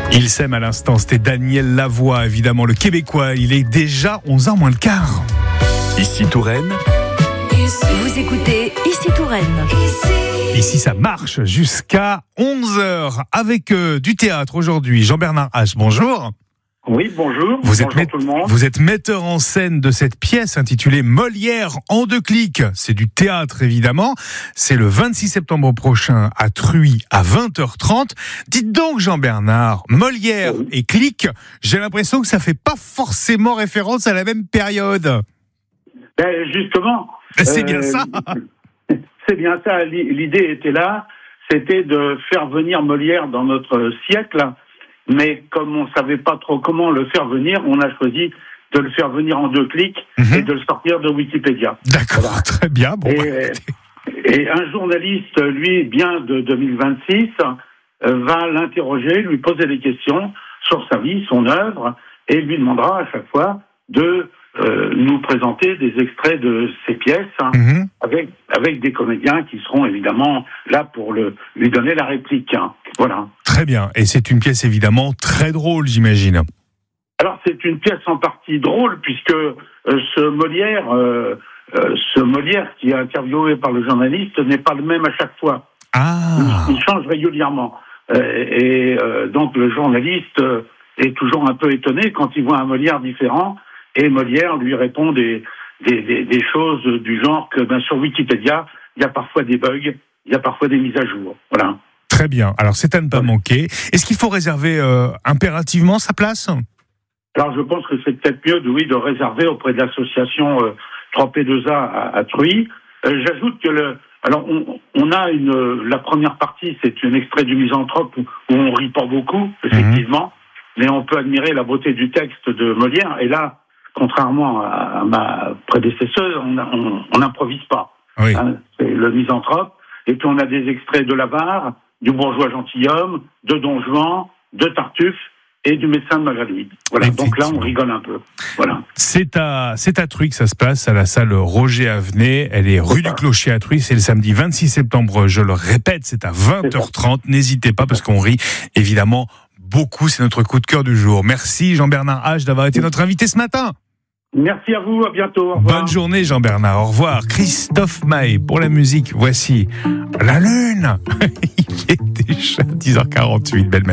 Il s'aime à l'instant, c'était Daniel Lavoie, évidemment, le Québécois. Il est déjà 11h moins le quart. Ici Touraine. Vous écoutez Ici Touraine. Ici, ça marche jusqu'à 11h avec du théâtre aujourd'hui. Jean-Bernard H, bonjour. Oui, bonjour. Vous bonjour tout le monde. Vous êtes metteur en scène de cette pièce intitulée Molière en 2 clics. C'est du théâtre, évidemment. C'est le 26 septembre prochain à Truy à 20h30. Dites donc, Jean-Bernard, Molière et clic, j'ai l'impression que ça fait pas forcément référence à la même période. Justement. C'est bien ça. C'est bien ça. L'idée était là. C'était de faire venir Molière dans notre siècle. Mais comme on ne savait pas trop comment le faire venir, on a choisi de le faire venir en 2 clics et de le sortir de Wikipédia. D'accord, voilà. Très bien. Bon, et un journaliste, lui, bien de 2026, va l'interroger, lui poser des questions sur sa vie, son œuvre, et lui demandera à chaque fois de nous présenter des extraits de ses pièces avec des comédiens qui seront évidemment là pour lui donner la réplique. Voilà. Très bien. Et c'est une pièce évidemment très drôle, j'imagine. Alors c'est une pièce en partie drôle puisque ce Molière qui est interviewé par le journaliste n'est pas le même à chaque fois. Ah. Il change régulièrement. Donc le journaliste est toujours un peu étonné quand il voit un Molière différent. Et Molière lui répond des choses du genre que sur Wikipédia, il y a parfois des bugs, il y a parfois des mises à jour. Voilà. Très bien. Alors, c'est à ne pas manquer. Est-ce qu'il faut réserver impérativement sa place ? Alors, je pense que c'est peut-être mieux de réserver auprès de l'association 3P2A à Truy. J'ajoute que on a la première partie, c'est un extrait du Misanthrope où on rit pas beaucoup, effectivement, mais on peut admirer la beauté du texte de Molière. Et là, contrairement à ma prédécesseuse, on n'improvise pas. Oui. C'est le Misanthrope. Et puis on a des extraits de l'Avare, du Bourgeois gentilhomme, de Don Juan, de Tartuffe et du Médecin de Marguerite. Voilà. Donc là, on rigole un peu. Voilà. C'est à Truy que ça se passe, à la salle Roger Avenay. Elle est rue du Clocher à Truy. C'est le samedi 26 septembre. Je le répète, c'est à 20h30. N'hésitez pas parce qu'on rit évidemment beaucoup. C'est notre coup de cœur du jour. Merci Jean-Bernard H d'avoir été notre invité ce matin. Merci à vous, à bientôt. Au revoir. Bonne journée Jean-Bernard, au revoir. Christophe Maé pour la musique. Voici La Lune. Il est déjà 10h48. Belle